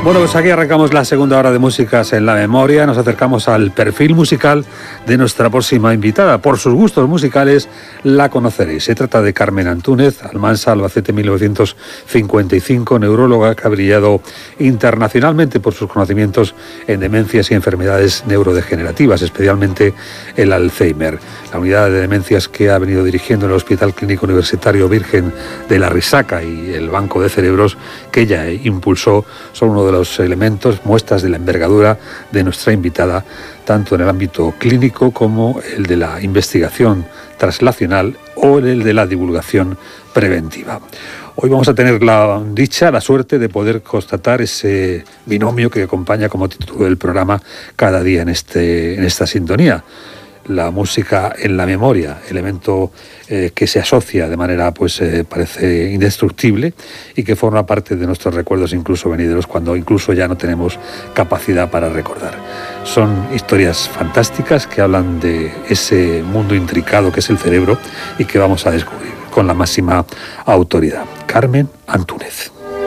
Bueno, pues aquí arrancamos la segunda hora de Músicas en la Memoria. Nos acercamos al perfil musical de nuestra próxima invitada. Por sus gustos musicales la conoceréis. Se trata de Carmen Antúnez, Almansa, Albacete, 1955, neuróloga que ha brillado internacionalmente por sus conocimientos en demencias y enfermedades neurodegenerativas, especialmente el Alzheimer. La unidad de demencias que ha venido dirigiendo en el Hospital Clínico Universitario Virgen de la Risaca y el Banco de Cerebros que ella impulsó son uno de los elementos, muestras de la envergadura de nuestra invitada, tanto en el ámbito clínico como el de la investigación translacional o el de la divulgación preventiva. Hoy vamos a tener la suerte de poder constatar ese binomio que acompaña como título del programa cada día en esta sintonía. La música en la memoria, elemento que se asocia de manera, parece indestructible y que forma parte de nuestros recuerdos incluso venideros cuando incluso ya no tenemos capacidad para recordar. Son historias fantásticas que hablan de ese mundo intricado que es el cerebro y que vamos a descubrir con la máxima autoridad. Carmen Antúnez.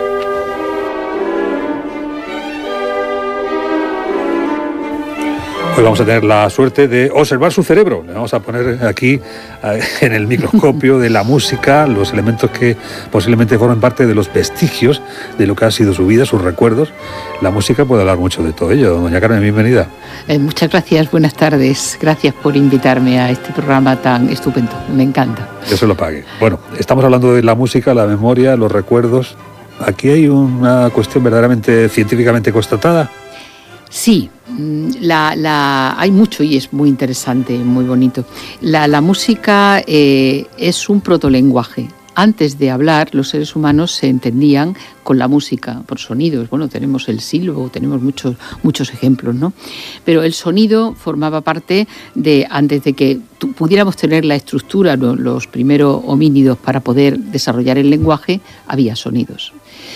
Hoy vamos a tener la suerte de observar su cerebro. Le vamos a poner aquí en el microscopio de la música los elementos que posiblemente formen parte de los vestigios de lo que ha sido su vida, sus recuerdos. La música puede hablar mucho de todo ello. Doña Carmen, bienvenida. Muchas gracias, buenas tardes. Gracias por invitarme a este programa tan estupendo. Me encanta. Yo se lo pague. Bueno, estamos hablando de la música, la memoria, los recuerdos. Aquí hay una cuestión verdaderamente científicamente constatada. Sí, hay mucho y es muy interesante, muy bonito. La música es un protolenguaje. Antes de hablar, los seres humanos se entendían con la música, por sonidos. Bueno, tenemos el silbo, tenemos muchos ejemplos, ¿no? Pero el sonido formaba parte de, antes de que pudiéramos tener la estructura, los primeros homínidos para poder desarrollar el lenguaje, había sonidos.